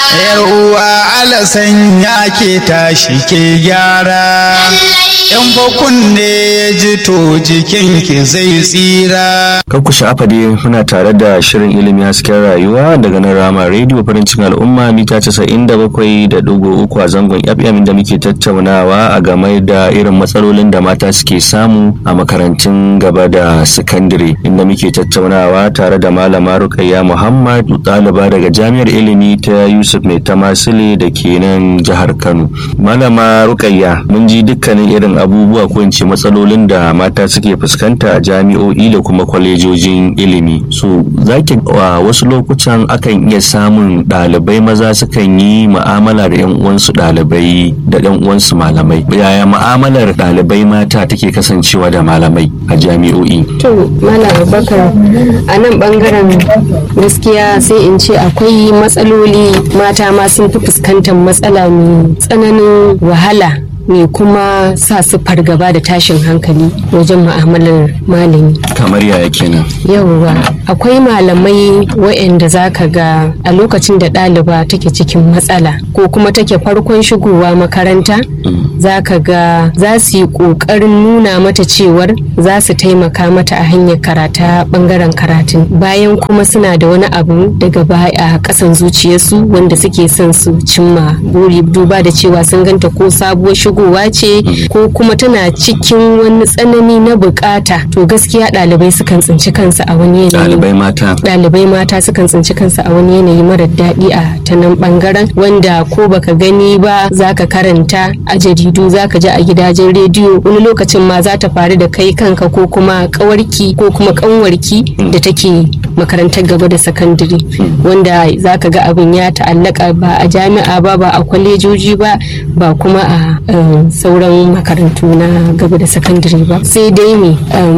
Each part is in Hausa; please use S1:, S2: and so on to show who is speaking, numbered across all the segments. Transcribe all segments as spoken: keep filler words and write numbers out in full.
S1: yar uwa alasan ya ke tashi ke gyara, in fa kunne ya ji to jikinki zai tsira.
S2: Kan ku sha'afa dai muna tare da shirin ilimi hasken rayuwa daga nan Rama Radio farin cikin al'umma mita casa'in da bakwai da ɗigo uku a zangon F M da muke tattaunawa a game da irin matsalolin da mata suke samu a makarantun gaba da sakandare, inda muke tattaunawa tare da malama Rukayya Muhammad, ɗaliba daga Jami'ar Ilimi ta Yusuf Mai Tamasile da ke nan jihar Kano. Malama Rukayya, mun ji dukkanin irin abubuwa ko in ce matsalolin da mata suke fuskanta a jami'o'i da kuma kwalejojin ilimi. So zaki a wasu lokutan akan iya samun ɗalibai maza sukan yi mu'amala da yan uwansu ɗalibai da yan uwansu malamai. Yaya mu'amalar ɗalibai mata take kasancewa da malamai a jami'o'i?
S3: To Malam Abubakar, a nan bangaren gaskiya sai in ce akwai matsaloli, mata ma sun fi fuskantar matsala mai tsananin wahala mai kuma sa su fargaba da tashin hankali wajen mu'amalar malami.
S2: Kamar yaya kenan?
S3: Yawwa, akwai malamai waɗanda zaka ga a lokacin da ɗaliba take cikin matsala ko kuma take farkon shigowa makaranta, zaka ga za su yi ƙoƙarin nuna mata cewar za su taimaka mata a hanyar karata ɓangaren karatun, bayan kuma suna da wani abu daga baya a ƙasan zuciyarsu wanda suke son su cimma buri, duba da cewa sun ganta ko sabuwar shigowa ce ko kuma tana cikin wani tsanani na bukata. To gaskiya ɗalibai sukan tsinci kansu a wani yanayi,
S2: ɗalibai mata
S3: ɗalibai mata sukan tsinci kansu a wani yanayi marar daɗi a ta nan ɓangaren, wanda ko baka gani ba zaka karanta a jaridu, zaka ji a gidajen rediyo, wani lokacin ma za ta faru da kai kanka ko kuma ƙawarki ko kuma ƙanwarki da take makarantar gaba da sakandare, wanda zaka ga abin ya ta'allaka ba a jami'a ba, ba a kwalejoji ba, ba kuma a sauran makarantu na gaba da sakandare ba. Sai dai me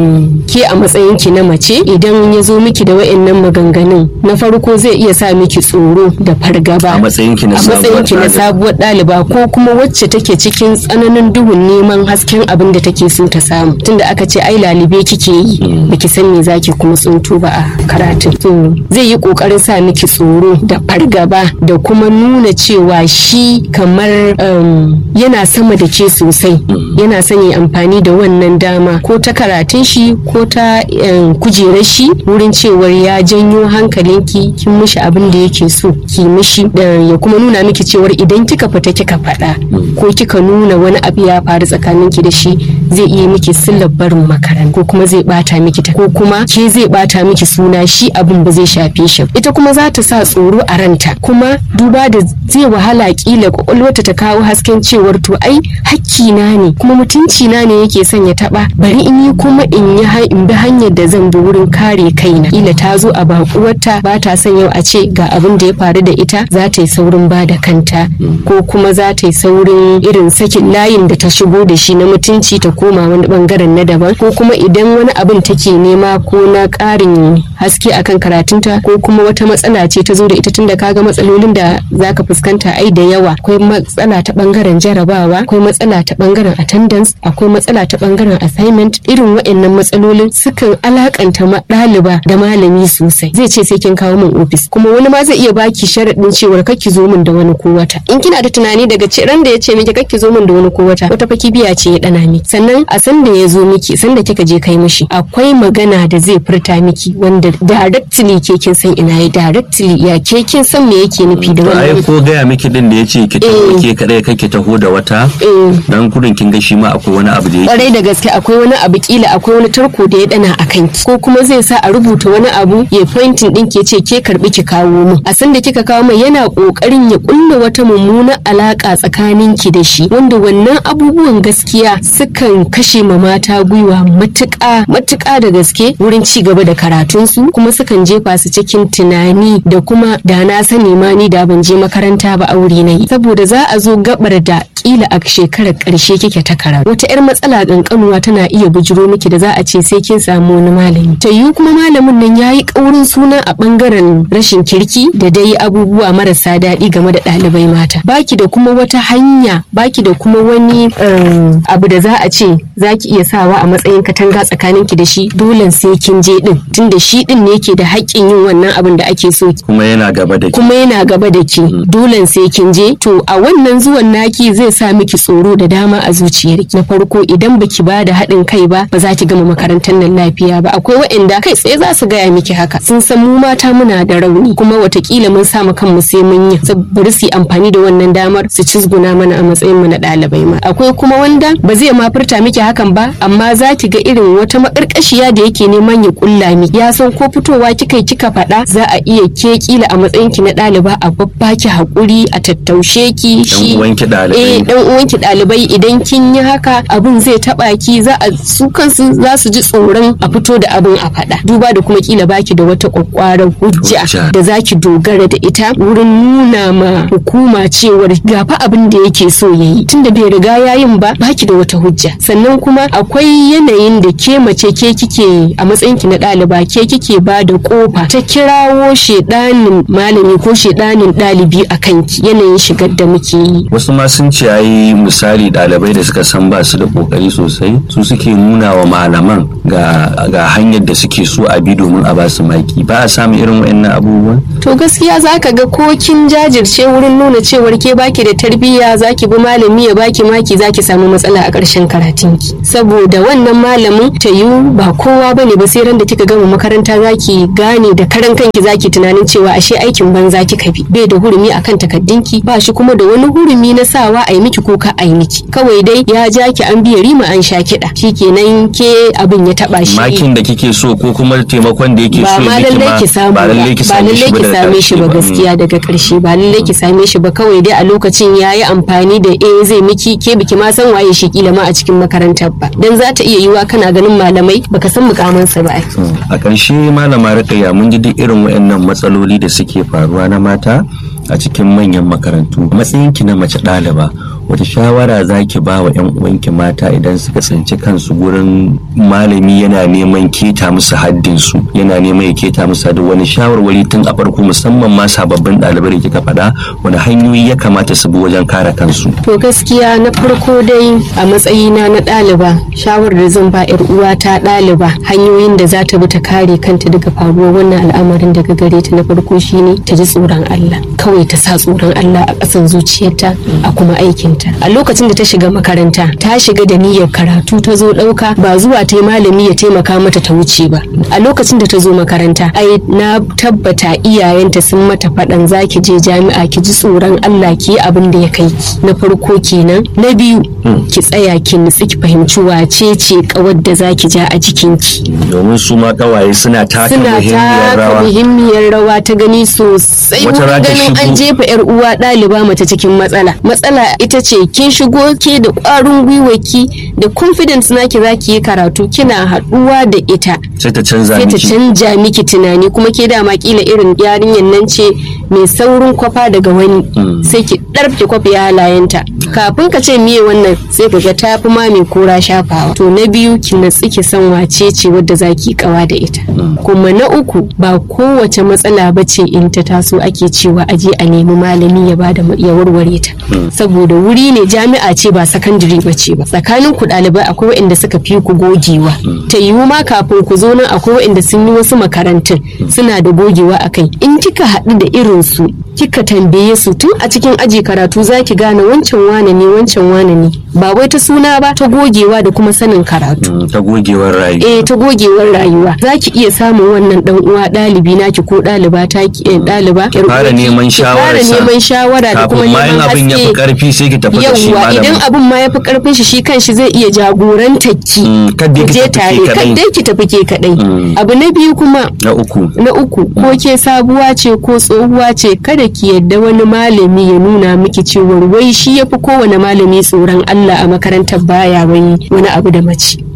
S3: ke a matsayinki na mace, idan ya zo miki da wa'annan maganganun, na farko zai iya sa miki tsoro da fargaba
S2: a matsayinki na
S3: sabuwar ɗaliba ko kuma wacce take cikin tsananin duhun neman hasken abin da take so ta samu, tunda aka ce ai lalibe kike yi baki san me zaki kuma tsunto ba a karatun. To zai yi kokarin sa miki tsoro da fargaba da kuma nuna cewa shi kamar um, yana sama da ke sosai, yana son yi amfani da wannan dama ko ta karatun shi ko ta um, kujerar shi wurin cewar ya janyo hankalinki kin mishi abin da yake so ki mishi, da ya kuma nuna miki cewar idan kika fita kika faɗa ko kika nuna wani abu ya faru tsakaninki da shi zai iya miki sillar barin makaranta ko kuma zai bata miki ta ko kuma ke zai bata miki suna, shi abin ba zai shafe shi. Ita kuma za ta sa tsoro a ranta, kuma duba da zai wahala kila kwakwalwarta ta kawo hasken cewar to ai hakki na ne kuma mutunci na ne yake son ya taba, bari in yi kuma in yi in bi hanyar da zan bi wurin kare kaina. Kila ta zo a bakuwarta ba ta son yau a ce ga abin da ya faru da ita, za ta yi saurin ba da kanta ko kuma za ta yi saurin irin sakin layin da ta shigo da shi na mutunci ta koma wani bangaren na daban, ko kuma idan wani abin take nema ko na karin haske akan karatunta ko kuma wata matsala ce ta zo da ita, tunda kaga matsalolin da zaka fuskanta ai da yawa. Akwai matsala ta bangaren jarabawa, akwai matsala ta bangaren attendance, akwai matsala ta bangaren assignment. Irin waɗannan matsalolin sukan alakanta ɗaliba da malami sosai. Zai ce sai kin kawo min office, kuma wani ma zai iya baki sharaɗin cewar kar ki zo min da wani ko wata. In kina da tunani daga ce ran da ya ce miki kar ki zo min da wani ko wata, wata fa kibiya ce ya dana miki. Sannan a san da ya zo miki, san da kika je kai mishi, akwai magana da zai furta miki wanda directly ke kin san ina ya directly ya ke kin san me yake nufi da wannan.
S2: Ai ko gaya miki din da yace ki taho ke kadai kake taho da wata, dan kudin kin ga shi ma akwai wani abu da yake. Kwarai
S3: da gaske akwai wani abu, kila akwai wani tarko da ya dana a kanki, ko kuma zai sa a rubuta wani abu ya pointing din ke ce ke karbi ki kawo mu. A san da kika kawo mai yana kokarin ya kulla wata mummunar alaka tsakaninki da shi, wanda wannan abubuwan gaskiya sukan kashe ma mata gwiwa matuƙa matuƙa da gaske wurin ci gaba da karatunsu, kuma sukan jefa su cikin tunani da kuma da na sani ma ni da ban je makaranta ba aure na yi, saboda za a zo gabar da kila a shekarar karshe kike ta karatu wata yar matsala kankanuwa tana iya bujiro miki da za a ce sai kin samu wani malami ta yi kuma malamin nan yayi kaurin suna a bangaren rashin kirki da dai abubuwa marasa daɗi game da ɗalibai mata baki da kuma wata hanya baki da kuma wani um, abu da za a ce zaki iya sawa a matsayin katanga tsakaninki da shi dole sai kin je din tunda shi din ne yake da haƙƙin yin wannan abin da ake so
S2: kuma yana gaba da ki
S3: kuma yana gaba da ki dole sai kin je to a wannan zuwan naki zai sa miki tsoro da dama a zuciyarki na farko idan baki ba da haɗin kai ba ba za ki gama makarantar nan lafiya ba akwai waɗanda kai tsaye za su gaya miki haka sun san mu mata muna da rauni kuma watakila mun sa mu kanmu sai mun yi saboda su amfani da wannan damar su cizguna mana a matsayin mu na ɗalibai ma akwai kuma wanda ba zai ma furta miki hakan ba amma za ki ga irin wata makarkashiya da yake neman ya kulla miki ya san ko fitowa kika kika faɗa za a iya ke kila a matsayin ki na ɗaliba a babbaki hakuri a tattaushe ki shi eh dan uwanki ɗalibai idan kin yi haka abun zai taba ki za a su kansu za su ji tsoron a fito da abun a faɗa duba da kuma kila baki da wata kwakwaran hujja da zaki dogara da ita wurin nuna ma hukuma cewar gafa abin da yake so yayi tunda bai riga yayin ba baki da wata hujja sannan kuma akwai yanayin da ke mace ke kike a matsayin ki na ɗaliba ke kike ba da kofa ta kirawo shedanin malami ko shedanin ɗalibi a kanki yanayin shigar da muke yi
S2: wasu ma sun ce ai misali ɗalibai da suka san ba su da kokari sosai su suke nuna wa malaman ga ga hanyar da suke so a bi domin a ba su maki ba a samu irin wayannan abubuwan
S3: to gaskiya zaka ga ko kin jajirce wurin nuna cewar ke baki da tarbiyya zaki bi malami ya baki maki zaki samu matsala a ƙarshen karatunki saboda wannan malamin ta yi ba kowa bane ba sai ran da kika gama makaranta zaki gane da karan kanki zaki tunanin cewa ashe aikin banza kika bi bai da hurumi akan takaddunki ba shi kuma da wani hurumi na sawa a yi miki ko ka a yi miki kawai dai ya ja ki an biya rima an sha kiɗa shikenan ke abin ya taba shi
S2: makin da kike so ko kuma taimakon da yake so
S3: ba lallai ki samu ba lallai ki same shi ba gaskiya daga ƙarshe ba lallai ki same shi ba kawai dai a lokacin yayi amfani da eh zai miki ke biki ma san waye shi kila ma a cikin makarantar ba dan za ta iya yiwa kana ganin malamai baka san mukamansa ba
S2: a ƙarshe malama Rakaya mun ji duk irin wayannan matsaloli da suke faruwa na mata a cikin manyan makarantu matsayinki na mace ɗaliba wata shawara za ki ba wa 'yan uwanki mata idan suka tsinci kansu gurin malami yana neman keta musu haddinsu yana neman ya keta musu haddin wani shawarwari tun a farko musamman ma sababbin ɗalibai da kika faɗa wani hanyoyi ya kamata su bi wajen kare kansu
S3: to gaskiya na farko dai a matsayina na ɗaliba shawarar da zan ba 'yar uwata ɗaliba hanyoyin da za ta bi ta kare kanta daga faruwar wannan al'amarin daga gare ta na farko shine ta ji tsoron Allah kawai ta sa tsoron Allah a ƙasan zuciyarta a kuma aikinta a lokacin da ta shiga makaranta ta shiga da niyyar karatu ta zo ɗauka ba zuwa ta yi malami ya taimaka mata ta wuce ba a lokacin da ta zo makaranta ai na tabbata iyayenta sun mata faɗan za ki je jami'a ki ji tsoron Allah ki yi abin da ya kai ki na farko kenan na biyu ki tsaya ki nutsi ki fahimci wace ce kawar da za ki ja a jikinki
S2: domin su ma kawaye suna taka muhimmiyar rawa
S3: muhimmiyar rawa ta gani sosai wurin ganin an jefa yar uwa ɗaliba mace cikin matsala matsala ita ce kin shigo ke da ƙwarin gwiwaki da confidence naki zaki yi karatu kina haɗuwa da ita
S2: sai ta canza miki
S3: sai ta canja miki tunani kuma ke dama kila irin yarinyar nan ce mai saurin kwafa daga wani sai ki ɗarfe kwafi halayenta kafin ka ce miye wannan sai ka ga tafi ma mai kora shafawa to na biyu ki natsi ki san wace ce wadda zaki kawa da ita kuma na uku ba kowace matsala bace in ta taso ake cewa aje a nemi malami ya bada ya warware ta saboda wuri ne jami'a ce ba sakandare ba ce ba tsakanin ku ɗalibai akwai waɗanda suka fi ku gogewa ta yiwu ma kafin ku zo nan akwai waɗanda sun yi wasu makarantun suna da gogewa akai in kika haɗu da irin su kika tambaye su tun a cikin aji karatu zaki gane wancan wane ne wancan wane ne ba wai ta suna ba ta gogewa da kuma sanin karatu
S2: ta gogewar rayuwa
S3: eh ta gogewar rayuwa zaki iya samun wannan dan uwa ɗalibi naki ko ɗaliba ta ki ɗaliba
S2: fara neman shawara
S3: fara neman shawara da kuma neman haske
S2: abin yafi karfi sai ki tafi da shi malami
S3: idan abin ma yafi karfin shi shi kanshi zai iya jagorantar ki
S2: kadai
S3: je tare kadai ki tafi ke kadai abu na biyu kuma
S2: na uku
S3: na uku ko ke sabuwa ce ko tsohuwa ce kada ki yadda wani malami ya nuna miki cewa wai shi yafi kowane malami tsoron Allah a makarantar baya wai wani abu da mace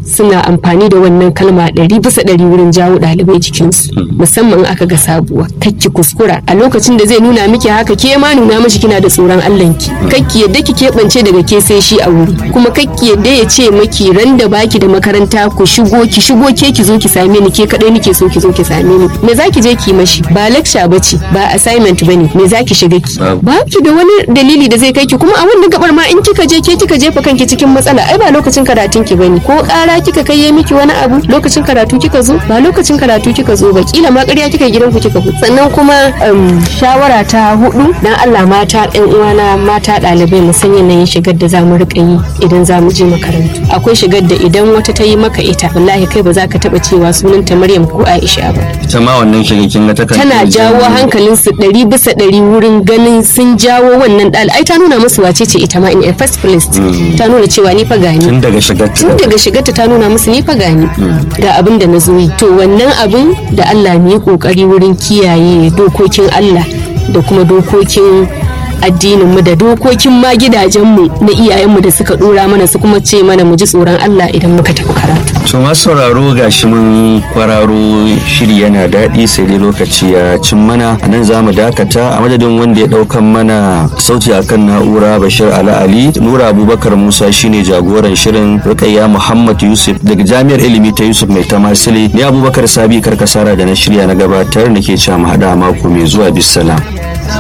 S3: suna amfani da wannan kalma ɗari bisa ɗari wurin jawo ɗalibai jikinsu, musamman aka ga sabuwa. Kakki kuskura a lokacin da zai nuna miki haka, ke ma nuna mashi kina da tsoron Allahnki. Kakki yadda ki keɓance daga ke sai shi a wuri, kuma kakki yadda ya ce maki ran da baki da makaranta ku shigo ki shigo ke ki zo ki same ni, ke kadai nake so ki zo ki same ni. Me zaki je ki mashi? Ba lecture bace, ba assignment bane. Me zaki shiga ki? Ba ki da wani dalili da zai kai ki, kuma a wannan gabar ma in kika je ke kika jefa kanki cikin matsala. Ai ba lokacin karatun ki bane, ko ƙara kika kai ya miki wani abu lokacin karatu kika zo, ba lokacin karatu kika zo ba, kila ma ƙarya kika gidanku kika fito. Sannan kuma shawara ta hudu, dan Allah mata ɗan uwana mata ɗalibai mu san yanayin shigar da zamu rika yi idan zamu je makarantu. Akwai shigar da idan wata ta yi maka ita, wallahi kai ba za ka taba cewa sunanta Maryam ko Aisha ba.
S2: Ita ma wannan shigar kin ga takan
S3: tana jawo hankalin su ɗari bisa ɗari wurin ganin sun jawo wannan ɗal. Ai ta nuna musu wace ce ita ma in a first place. Ta nuna cewa ni fa gani.
S2: Tun daga shigarta.
S3: Tun daga shigarta ta nuna musu ni fa gani. Ga abin da na zo yi. To wannan abin da Allah ne kokari wurin kiyaye dokokin Allah da kuma dokokin addininmu da dokokin ma gidajenmu na iyayenmu da suka dora mana, su kuma ce mana mu ji tsoron Allah idan muka tafi karatu.
S2: To masu sauraro gashi mun kwararo shiri yana daɗi sai dai lokaci ya cin mana. A nan za mu dakata a madadin wanda ya ɗaukan mana sauti akan na'ura Bashir Ala Ali, Nura Abubakar Musa shine jagoran shirin, Rukayya Muhammad Yusuf daga Jami'ar Ilimi ta Yusuf Mai Tamasile, ni Abubakar Sabi Karkasara da na shirya na gabatar nake cewa mu haɗa mako mai zuwa, bisalam.